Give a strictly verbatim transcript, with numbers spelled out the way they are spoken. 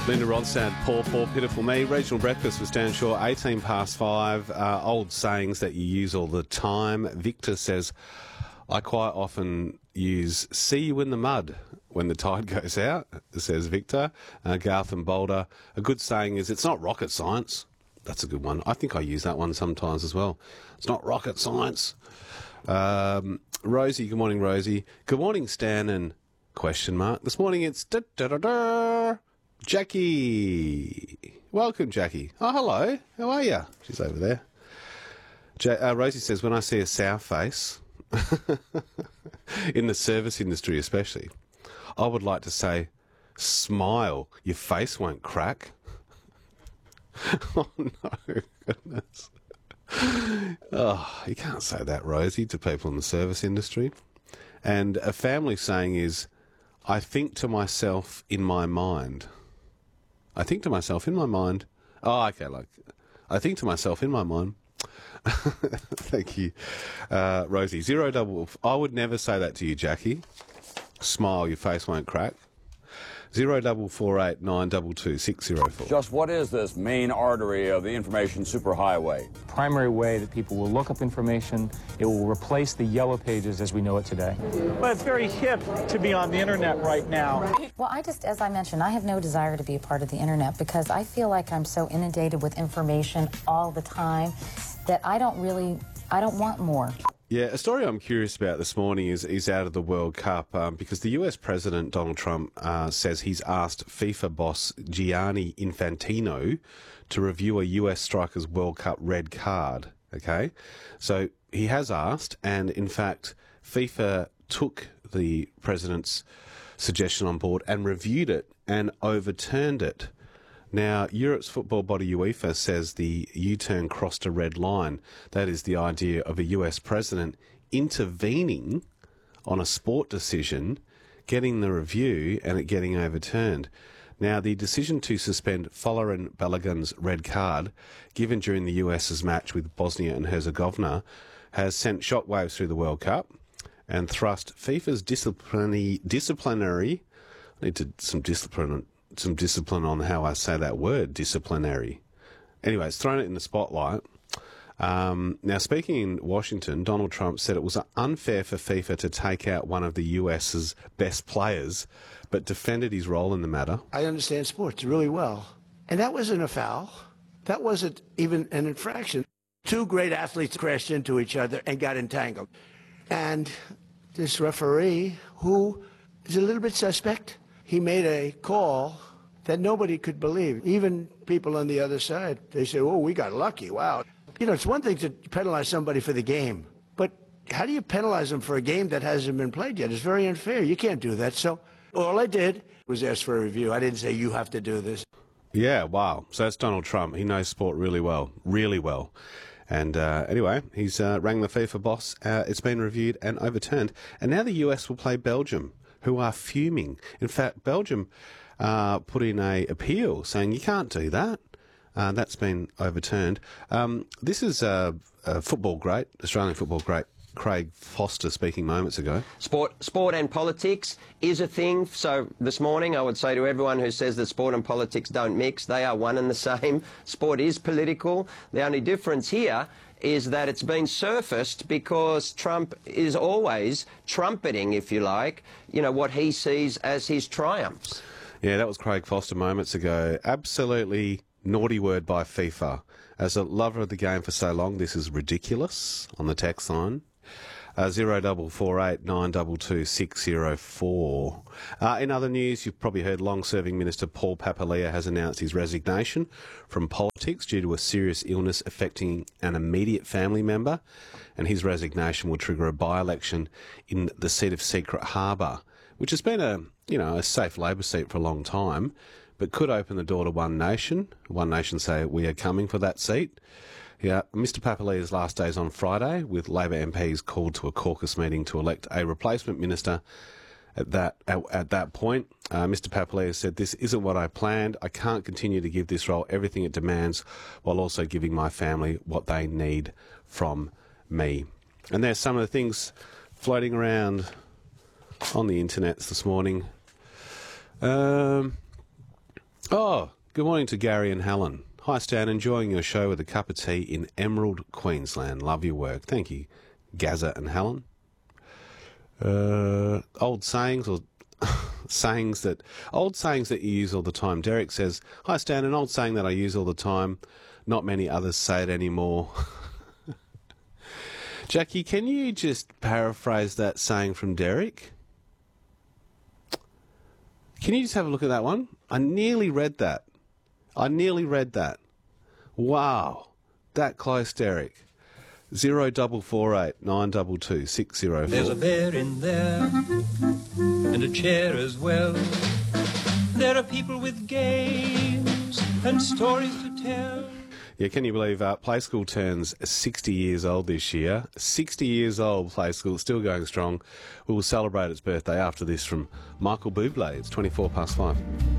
Linda Ronstadt, Paul Four, Pitiful Me. Regional Breakfast with Stan Shaw, eighteen past five. Uh, old sayings that you use all the time. Victor says, I quite often use see you in the mud when the tide goes out, says Victor. Uh, Garth and Boulder. A good saying is, it's not rocket science. That's a good one. I think I use that one sometimes as well. It's not rocket science. Um, Rosie, good morning, Rosie. Good morning, Stan and question mark. This morning it's da da da da. Jackie. Welcome, Jackie. Oh, hello. How are you? She's over there. Ja- uh, Rosie says, when I see a sour face, in the service industry especially, I would like to say, smile, your face won't crack. Oh, no, goodness. Oh, you can't say that, Rosie, to people in the service industry. And a family saying is, I think to myself in my mind. I think to myself in my mind. Oh, okay, like, I think to myself in my mind. Thank you, uh, Rosie. Zero double. I would never say that to you, Jackie. Smile, your face won't crack. Zero double four eight nine double two six zero four. Just what is this main artery of the information superhighway? Primary way that people will look up information. It will replace the yellow pages as we know it today. Well, it's very hip to be on the internet right now. Well, I just, as I mentioned, I have no desire to be a part of the internet because I feel like I'm so inundated with information all the time that I don't really, I don't want more. Yeah, a story I'm curious about this morning is, is out of the World Cup um, because the U S President, Donald Trump, uh, says he's asked FIFA boss Gianni Infantino to review a U S striker's World Cup red card, okay? So he has asked, and in fact, FIFA took the President's suggestion on board and reviewed it and overturned it. Now, Europe's football body UEFA says the U-turn crossed a red line. That is the idea of a U S president intervening on a sport decision, getting the review and it getting overturned. Now, the decision to suspend Folarin Balogun's red card, given during the US's match with Bosnia and Herzegovina, has sent shockwaves through the World Cup and thrust FIFA's disciplinary... disciplinary I need to some discipline... some discipline on how I say that word, disciplinary. Anyway, it's thrown it in the spotlight. Um, now, speaking in Washington, Donald Trump said it was unfair for FIFA to take out one of the US's best players, but defended his role in the matter. I understand sports really well. And that wasn't a foul. That wasn't even an infraction. Two great athletes crashed into each other and got entangled. And this referee, who is a little bit suspect, he made a call that nobody could believe. Even people on the other side, they say, oh, we got lucky, wow. You know, it's one thing to penalize somebody for the game, but how do you penalize them for a game that hasn't been played yet? It's very unfair. You can't do that. So all I did was ask for a review. I didn't say you have to do this. Yeah, wow. So that's Donald Trump. He knows sport really well, really well. And uh, anyway, he's uh, rang the FIFA boss. Uh, it's been reviewed and overturned. And now the U S will play Belgium, who are fuming. In fact, Belgium uh, put in a appeal saying you can't do that. Uh, that's been overturned. Um, this is a, a football great, Australian football great, Craig Foster speaking moments ago. Sport, sport and politics is a thing. So this morning I would say to everyone who says that sport and politics don't mix, they are one and the same. Sport is political. The only difference here is that it's been surfaced because Trump is always trumpeting, if you like, you know, what he sees as his triumphs. Yeah, that was Craig Foster moments ago. Absolutely naughty word by FIFA. As a lover of the game for so long, this is ridiculous on the text line. Uh, zero double four eight nine double two six zero four. Uh, in other news, you've probably heard long-serving Minister Paul Papalia has announced his resignation from politics due to a serious illness affecting an immediate family member, and his resignation will trigger a by-election in the seat of Secret Harbour, which has been a you know a safe Labor seat for a long time, but could open the door to One Nation. One Nation say we are coming for that seat. Yeah, Mister Papalia's last day is on Friday, with Labor M Ps called to a caucus meeting to elect a replacement minister. At that at, at that point, uh, Mister Papalia said, "This isn't what I planned. I can't continue to give this role everything it demands, while also giving my family what they need from me." And there's some of the things floating around on the internet this morning. Um, Oh, good morning to Gary and Helen. Hi, Stan. Enjoying your show with a cup of tea in Emerald, Queensland. Love your work. Thank you, Gaza and Helen. Uh, old sayings or sayings that old sayings that you use all the time. Derek says, "Hi, Stan. An old saying that I use all the time. Not many others say it anymore." Jackie, can you just paraphrase that saying from Derek? Can you just have a look at that one? I nearly read that. I nearly read that. Wow. That close, Derek. Zero double four eight nine double two six zero four. There's a bed in there and a chair as well. There are people with games and stories to tell. Yeah, can you believe uh, Play School turns sixty years old this year? sixty years old, Play School, still going strong. We will celebrate its birthday after this from Michael Bublé. It's twenty-four past five.